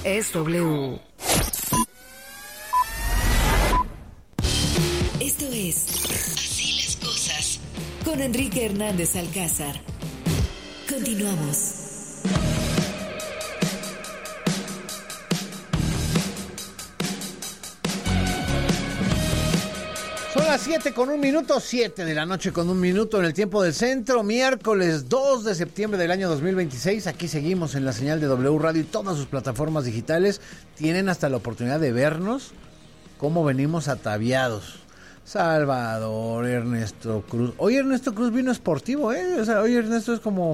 es W. Esto es Así las cosas con Enrique Hernández Alcázar. Continuamos. Son las 7:01, 7 de la noche con 1 minuto en el tiempo del centro, miércoles 2 de septiembre del año 2026. Aquí seguimos en la señal de W Radio y todas sus plataformas digitales. Tienen hasta la oportunidad de vernos cómo venimos ataviados. Salvador, Ernesto Cruz. Hoy Ernesto Cruz vino esportivo, ¿eh? O sea, hoy Ernesto es como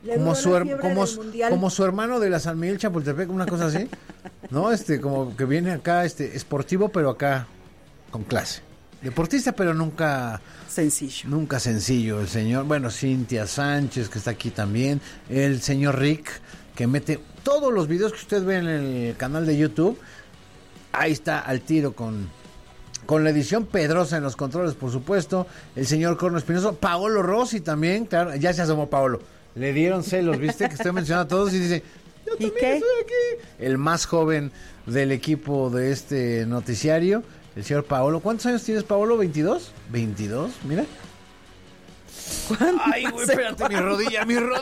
su hermano de la San Miguel Chapultepec, una cosa así. ¿No? Como que viene acá, esportivo, pero acá con clase. Deportista, pero nunca sencillo el señor. Bueno, Cintia Sánchez, que está aquí también. El señor Rick, que mete todos los videos que usted ve en el canal de YouTube. Ahí está al tiro con la edición. Pedrosa en los controles, por supuesto. El señor Corno Espinoso. Paolo Rossi también, claro. Ya se asomó Paolo. Le dieron celos, ¿viste? Que estoy mencionando a todos y dice... Yo también estoy aquí. El más joven del equipo de este noticiario. El señor Paolo. ¿Cuántos años tienes, Paolo? ¿22? ¿22? Mira. Ay, güey, espérate, mi rodilla.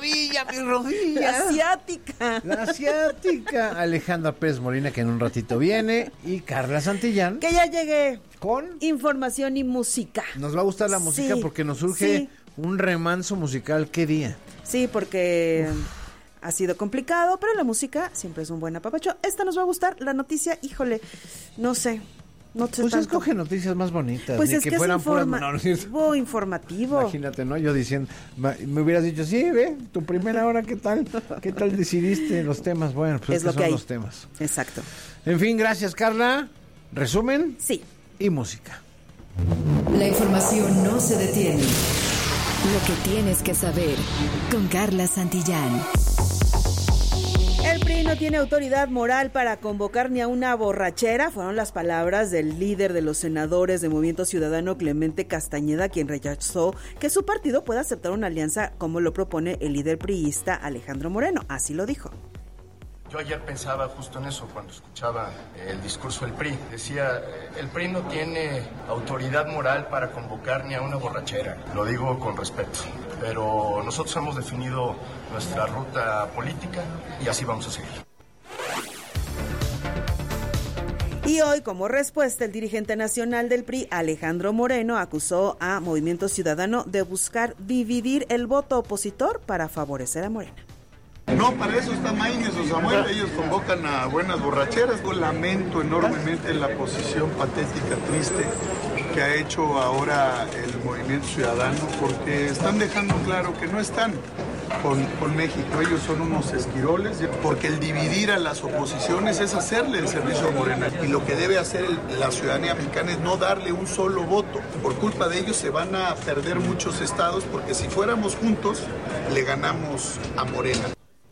La asiática. Alejandra Pérez Molina, que en un ratito viene. Y Carla Santillán. Que ya llegué. Con información y música. Nos va a gustar la música porque nos surge un remanso musical. ¿Qué día? Sí, porque... ha sido complicado, pero la música siempre es un buen apapacho. Esta nos va a gustar. La noticia, híjole, no sé. No sé pues tanto. Escoge noticias más bonitas. Pues ni es que fueran es informativo. Imagínate, ¿no? Yo diciendo, me hubieras dicho, sí, ve, tu primera hora, ¿qué tal? ¿Qué tal decidiste los temas? Bueno, pues es lo que son hay. Los temas. Exacto. En fin, gracias, Carla. ¿Resumen? Sí. Y música. La información no se detiene. Lo que tienes que saber con Carla Santillán. El PRI no tiene autoridad moral para convocar ni a una borrachera, fueron las palabras del líder de los senadores de Movimiento Ciudadano, Clemente Castañeda, quien rechazó que su partido pueda aceptar una alianza como lo propone el líder priista Alejandro Moreno. Así lo dijo. Yo ayer pensaba justo en eso cuando escuchaba el discurso del PRI. Decía, el PRI no tiene autoridad moral para convocar ni a una borrachera. Lo digo con respeto. Pero nosotros hemos definido nuestra ruta política y así vamos a seguir. Y hoy, como respuesta, el dirigente nacional del PRI, Alejandro Moreno, acusó a Movimiento Ciudadano de buscar dividir el voto opositor para favorecer a Morena. No, para eso está Maínez o Samuel, ellos convocan a buenas borracheras. Yo lamento enormemente la posición patética, triste, que ha hecho ahora el Movimiento Ciudadano, porque están dejando claro que no están con México, ellos son unos esquiroles, porque el dividir a las oposiciones es hacerle el servicio a Morena, y lo que debe hacer la ciudadanía mexicana es no darle un solo voto. Por culpa de ellos se van a perder muchos estados, porque si fuéramos juntos, le ganamos a Morena.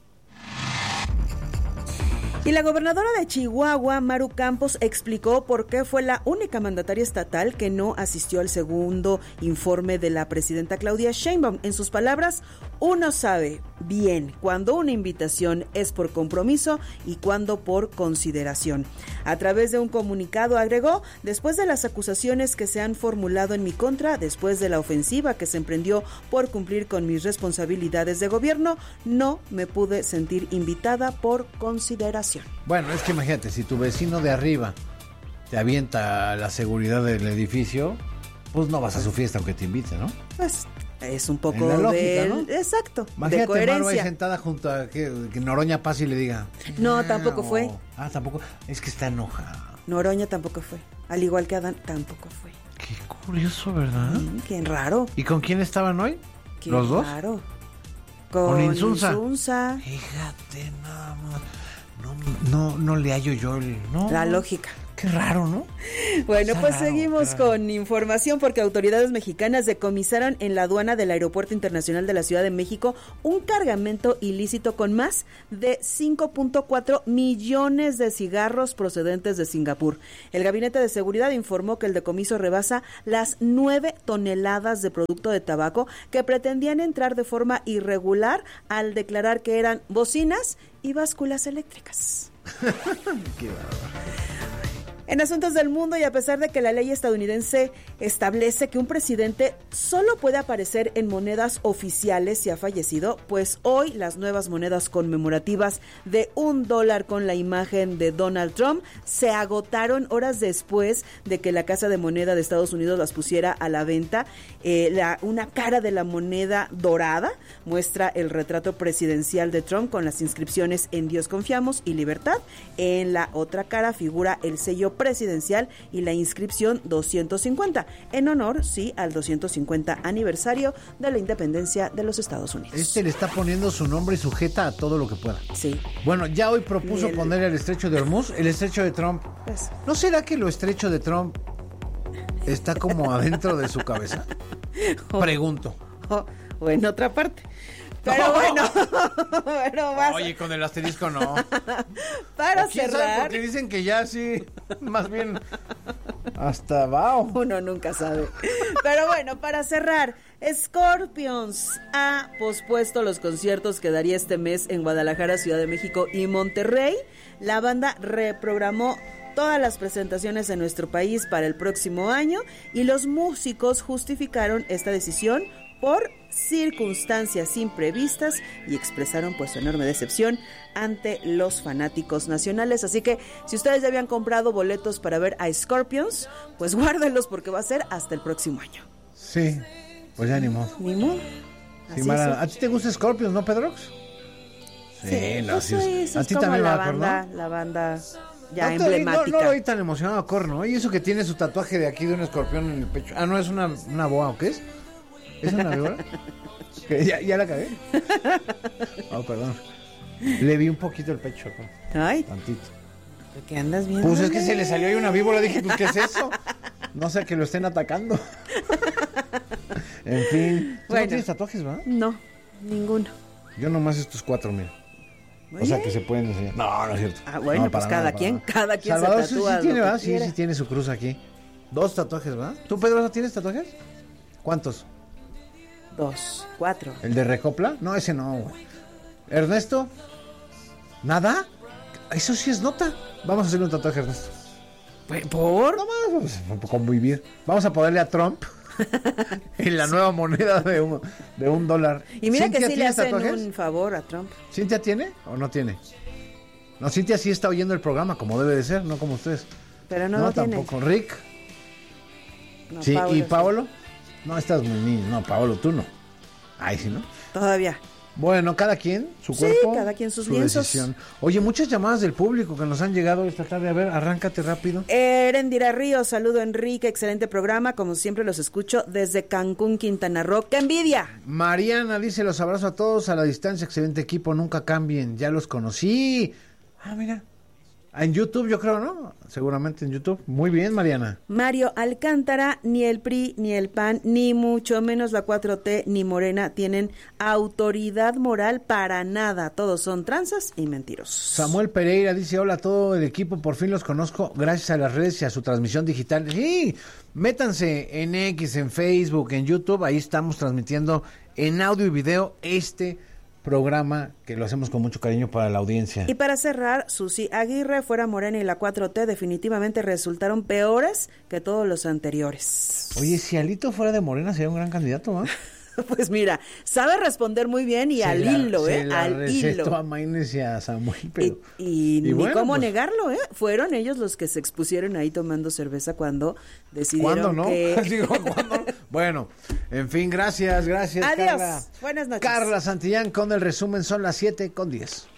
Y la gobernadora de Chihuahua, Maru Campos, explicó por qué fue la única mandataria estatal que no asistió al segundo informe de la presidenta Claudia Sheinbaum. En sus palabras, uno sabe bien cuando una invitación es por compromiso y cuando por consideración. A través de un comunicado agregó, después de las acusaciones que se han formulado en mi contra, después de la ofensiva que se emprendió por cumplir con mis responsabilidades de gobierno, no me pude sentir invitada por consideración. Bueno, es que imagínate, si tu vecino de arriba te avienta la seguridad del edificio, pues no vas a su fiesta aunque te invite, ¿no? Pues es un poco la lógica, ¿no? Exacto, imagínate, de coherencia. Maru ahí sentada junto a que Noroña pase y le diga... No, tampoco fue. Tampoco. Es que está enojada. Noroña tampoco fue. Al igual que Adán, tampoco fue. Qué curioso, ¿verdad? Qué raro. ¿Y con quién estaban hoy? Qué ¿Los dos? Raro. Con Insunza. Fíjate, nada más. No le hallo yo la lógica. Qué raro, ¿no? Bueno, pues seguimos con información porque autoridades mexicanas decomisaron en la aduana del Aeropuerto Internacional de la Ciudad de México un cargamento ilícito con más de 5.4 millones de cigarros procedentes de Singapur. El Gabinete de Seguridad informó que el decomiso rebasa las 9 toneladas de producto de tabaco que pretendían entrar de forma irregular al declarar que eran bocinas y básculas eléctricas. Qué bárbaro. En asuntos del mundo, y a pesar de que la ley estadounidense establece que un presidente solo puede aparecer en monedas oficiales si ha fallecido, pues hoy las nuevas monedas conmemorativas de $1 con la imagen de Donald Trump se agotaron horas después de que la Casa de Moneda de Estados Unidos las pusiera a la venta. Una cara de la moneda dorada muestra el retrato presidencial de Trump con las inscripciones "En Dios confiamos" y "Libertad". En la otra cara figura el sello presidencial y la inscripción 250, en honor, sí, al 250 aniversario de la independencia de los Estados Unidos. Le está poniendo su nombre y sujeta a todo lo que pueda. Sí. Bueno, ya hoy propuso ponerle el estrecho de Hormuz, el estrecho de Trump. Pues, ¿No será que lo estrecho de Trump está como adentro de su cabeza? Pregunto. O en otra parte. Pero bueno, Oye, con el asterisco no. Para ¿Quién cerrar. sabe? Porque dicen que ya sí, más bien hasta abajo. Uno nunca sabe. Pero bueno, para cerrar, Scorpions ha pospuesto los conciertos que daría este mes en Guadalajara, Ciudad de México y Monterrey. La banda reprogramó todas las presentaciones en nuestro país para el próximo año y los músicos justificaron esta decisión por circunstancias imprevistas y expresaron pues su enorme decepción ante los fanáticos nacionales. Así que si ustedes ya habían comprado boletos para ver a Scorpions, pues guárdenlos porque va a ser hasta el próximo año. Sí, pues ya ni modo. Ni modo. Sí, Mara, ¿a ti te gusta Scorpions, no, Pedrox? Sí, no, pues sí, a ti es también como va, la banda ya no emblemática. No lo vi tan emocionado a Cor, ¿no? Y eso que tiene su tatuaje de aquí de un escorpión en el pecho. Ah, no, es una boa, ¿o qué es? ¿Es una víbora? ¿Ya la cagué? Oh, perdón. Le vi un poquito el pecho. Ay. Tantito. ¿Qué andas viendo? Pues es que se le salió ahí una víbora. Dije, pues, ¿qué es eso? No sé, que lo estén atacando. En fin. ¿Tú no tienes tatuajes, verdad? No, ninguno. Yo nomás estos 4, mira. O sea, que se pueden enseñar. No, no es cierto. Ah, bueno, no, pues cada quien Salvador, se tatúa. Sí tiene, ¿verdad? Sí tiene su cruz aquí. 2 tatuajes, ¿verdad? ¿Tú, Pedro, no tienes tatuajes? ¿Cuántos? 2, 4. ¿El de Recopla? No, ese no, güey. ¿Ernesto? ¿Nada? Eso sí es nota. Vamos a hacerle un tatuaje, Ernesto. ¿Por? No más, pues, convivir. Vamos a ponerle a Trump en la nueva moneda de $1. Y mira que sí le hacen tatuajes? un favor a Trump. ¿Cintia tiene o no tiene? No, Cintia sí está oyendo el programa como debe de ser, no como ustedes. Pero no tampoco. Tiene. Rick. No, Sí, Paolo, ¿y Paolo? No, estás muy niño. No, Paolo, tú no. Ay, sí, ¿no? Todavía. Bueno, cada quien, su Sí, cuerpo, cada quien sus su lienzos. decisión. Oye, muchas llamadas del público que nos han llegado esta tarde. A ver, arráncate rápido. Erendira Ríos, saludo Enrique, excelente programa. Como siempre los escucho desde Cancún, Quintana Roo. ¡Qué envidia! Mariana dice, los abrazo a todos a la distancia, excelente equipo, nunca cambien, ya los conocí. Ah, mira. En YouTube, yo creo, ¿no? Seguramente en YouTube. Muy bien, Mariana. Mario Alcántara, ni el PRI, ni el PAN, ni mucho menos la 4T, ni Morena tienen autoridad moral para nada. Todos son tranzas y mentirosos. Samuel Pereira dice, hola a todo el equipo, por fin los conozco gracias a las redes y a su transmisión digital. Sí, métanse en X, en Facebook, en YouTube, ahí estamos transmitiendo en audio y video este programa que lo hacemos con mucho cariño para la audiencia. Y para cerrar, Susi Aguirre, fuera Morena y la 4T definitivamente resultaron peores que todos los anteriores. Oye, si Alito fuera de Morena sería un gran candidato, ¿ah? Pues mira, sabe responder muy bien y al hilo, al hilo. A Maynes y a Samuel, pero... Y ni bueno, cómo pues, negarlo, ¿eh? Fueron ellos los que se expusieron ahí tomando cerveza cuando decidieron ¿Cuándo no? que... Digo, ¿cuándo? Bueno, en fin, gracias. Adiós, Carla. buenas noches. Carla Santillán con el resumen, son las 7:10.